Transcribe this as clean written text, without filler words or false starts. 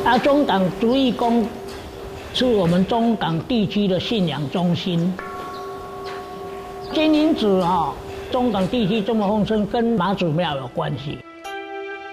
中港主义宫是我们中港地区的信仰中心。金银子中港地区这么丰盛，跟妈祖庙有关系。